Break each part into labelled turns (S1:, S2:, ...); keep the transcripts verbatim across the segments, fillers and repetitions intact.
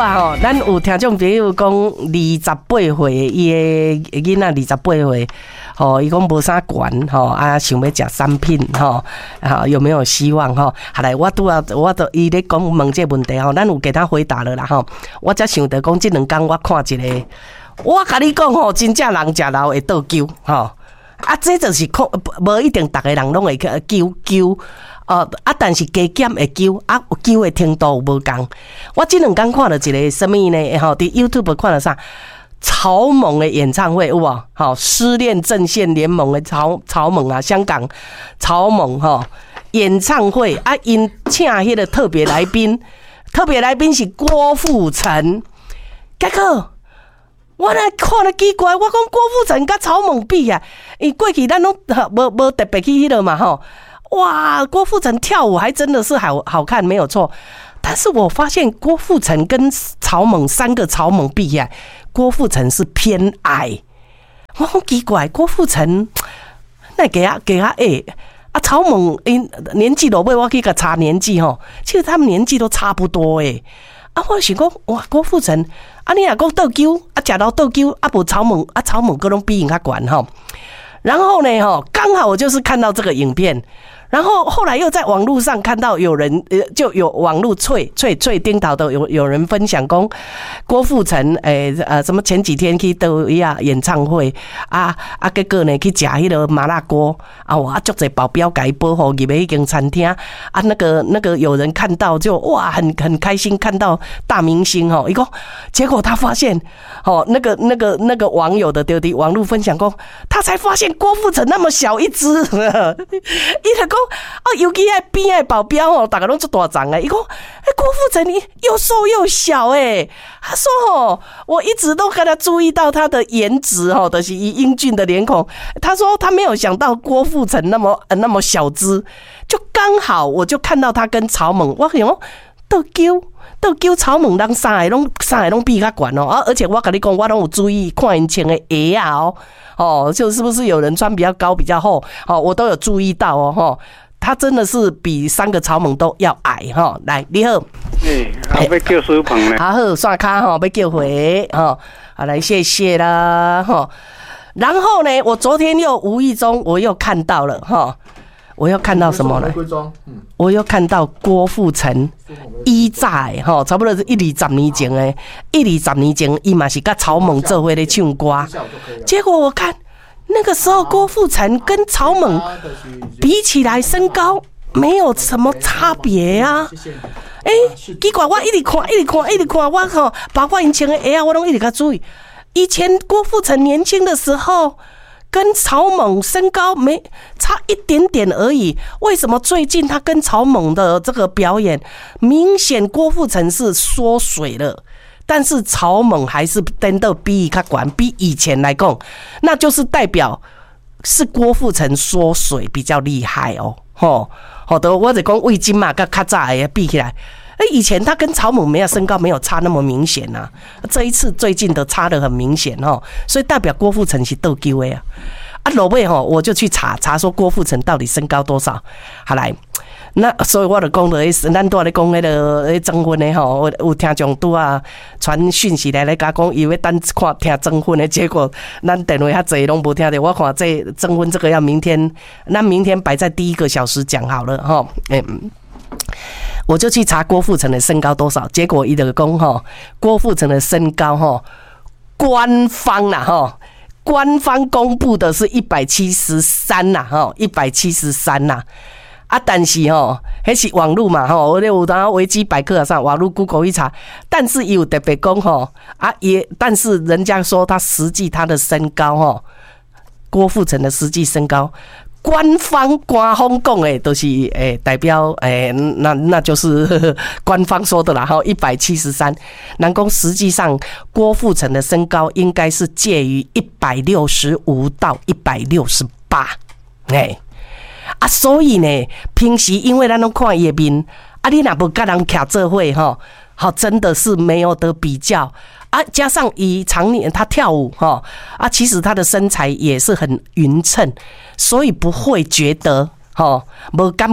S1: 啊吼，咱有听众朋友讲二十八岁，伊的囡仔二十八岁，吼，伊讲无啥悬吼，啊想要食产品吼，啊有没有希望吼？好来，我拄啊，我都伊咧讲问这问题吼，咱有给他回答了啦吼。我才想着讲，这两天我看一个，我甲你讲吼，真正人食老会倒灸吼。啊，这就是可无一定，逐个人拢会去灸灸，哦啊，但是加减会灸，啊灸的程度有无共。我这两天看了一个什么呢？吼，伫 YouTube 看了啥？草蜢的演唱会有无？吼，失恋阵线联盟的草草蜢啊，香港草蜢吼演唱会啊，因请迄个特别来宾，特别来宾是郭富城，结果。我来看了奇怪，我讲郭富城甲草蜢比啊，因过去咱拢无无特别去迄落嘛吼。哇，郭富城跳舞还真的是好好看，没有错。但是我发现郭富城跟草蜢三个草蜢比起来，郭富城是偏矮。我讲奇怪，郭富城那给他给他矮啊，草蜢因年纪落尾我去甲查年纪吼，其实他们年纪都差不多诶。啊，我想讲哇，郭富城啊，你若讲倒灸啊，食到倒灸啊，无草蜢啊，草蜢各拢比因较悬吼。然后呢，吼，刚好我就是看到这个影片，然后后来又在网络上看到有人呃，就有网络脆脆脆叮头的有有人分享讲郭富城诶呃什么前几天去倒一下演唱会啊啊，结果呢去食迄个麻辣锅啊，我足侪保镖给保护入去迄间餐厅啊，那个那个有人看到就哇很很开心看到大明星吼，伊讲结果他发现哦那个那个那个网友的丢的网络分享讲，他才发现郭富城那么小一只，伊就讲。哦，尤其迄边的保镖哦，大家拢做大张诶。伊讲，哎，郭富城你又瘦又小诶。他说哦，我一直都跟他注意到他的颜值哦，就是以英俊的脸孔。他说他没有想到郭富城那么、呃、那么小只，就刚好我就看到他跟草蜢，我想倒灸。倒灸草蜢人三个拢三个拢比较悬哦，啊！而且我跟你讲，我拢有注意看因穿的鞋啊哦，哦，就是不是有人穿比较高、比较厚，哦，我都有注意到哦，哈，他真的是比三个草蜢都要矮哈。来，你好，
S2: 诶，啊，要叫书棚呢？
S1: 好好，刷卡哈，要叫回哈，好来，谢谢啦哈。然后呢，我昨天又无意中我又看到了哈。我又看到什么呢？我又看到郭富城以早的吼，差不多是一二十年前的，一二十年前，伊嘛是甲草蜢做伙咧唱歌。结果我看那个时候郭富城跟草蜢比起来，身高没有什么差别啊。哎、欸，奇怪，我一直看，一直看，一直看，我吼，包括因穿的鞋啊，我拢一直甲注意。以前郭富城年轻的时候。跟草蜢身高没差一点点而已，为什么最近他跟草蜢的这个表演，明显郭富城是缩水了，但是草蜢还是真的比他管比以前来讲，那就是代表是郭富城缩水比较厉害哦，吼，好的，我就讲魏金嘛跟较早的比起来。以前他跟草蜢没有身高没有差那么明显呐、啊，这一次最近的差得很明显哦，所以代表郭富城是倒灸的啊。啊，落尾吼，我就去查查说郭富城到底身高多少。好来，那所以我就讲了，咱都在讲那个征婚的吼，有听众拄啊传讯息来来甲讲，以为等看听征婚的，结果咱电话较济拢无听到。我看这征婚这个要明天，那明天摆在第一个小时讲好了哈，嗯。我就去查郭富城的身高多少，结果伊就讲吼，郭富城的身高吼，官方啦吼，官方公布的是一百七十三啦吼，一百七十三啦。啊，但是吼，迄是网络嘛吼，我咧有当维基百科上网络 Google 一查，但是伊有特别讲吼，啊也，但是人家说他实际他的身高吼，郭富城的实际身高。官方官方讲的都是诶、欸、代表诶、欸，那那就是呵呵官方说的啦哈，一百七十三。南宫实际上郭富城的身高应该是介于一百六十五到一百六十八，哎啊，所以呢，平时因为咱拢看伊的面，啊，你若无甲人徛做伙吼，好真的是没有得比较。啊，加上以常年他跳舞哈啊，其实他的身材也是很匀称，所以不会觉得哈无感觉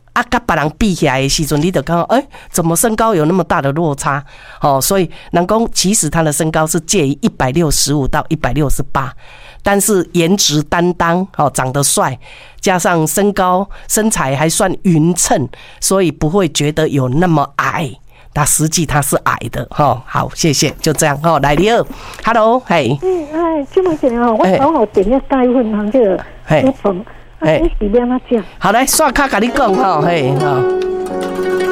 S1: 啊，跟别人比起来的时阵，你就感觉，哎、欸，怎么身高有那么大的落差？哦，所以人讲，其实他的身高是介于一百六十五到一百六十八，但是颜值担当，哦，长得帅，加上身高身材还算匀称，所以不会觉得有那么矮。他实际他是矮的哈，好，谢谢，就这样哈。来，你好 ，Hello， 嘿，
S3: 嗯，哎，这么讲哦，我刚好点要带一份汤这个猪棚，哎，你是要怎讲？
S1: 好，来刷卡跟你讲哈，嘿，好。